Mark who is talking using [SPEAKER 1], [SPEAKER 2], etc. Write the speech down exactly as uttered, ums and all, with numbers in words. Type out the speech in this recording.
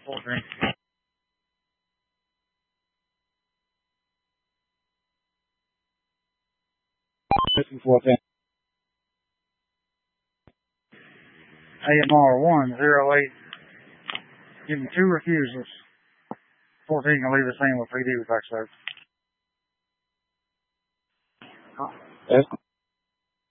[SPEAKER 1] fourteen. fourteen. A M R one zero eight. Give me two refusals. fourteen can leave the scene with P D with back service.
[SPEAKER 2] Yes.